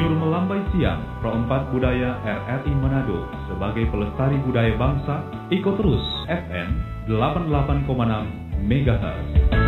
Insinyur Melambai Siang, Pro 4 Budaya RRI Manado, sebagai pelestari budaya bangsa, ikut terus FM 88,6 MHz.